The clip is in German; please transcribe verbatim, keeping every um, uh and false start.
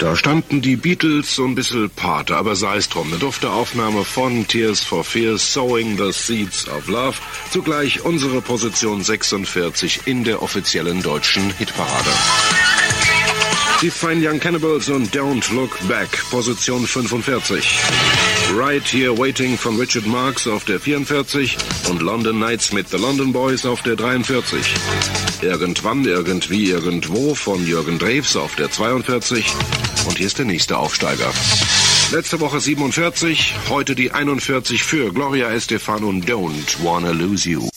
Da standen die Beatles so ein bisschen Pate, aber sei es drum. Eine dufte Aufnahme von Tears for Fears, Sowing the Seeds of Love. Zugleich unsere Position sechsundvierzig in der offiziellen deutschen Hitparade. Die Fine Young Cannibals und Don't Look Back, Position fünfundvierzig. Right Here Waiting von Richard Marx auf der vierundvierzig und London Nights mit The London Boys auf der dreiundvierzig. Irgendwann, Irgendwie, Irgendwo von Jürgen Drews auf der zweiundvierzig. Und hier ist der nächste Aufsteiger. Letzte Woche siebenundvierzig, heute die einundvierzig für Gloria Estefan und Don't Wanna Lose You.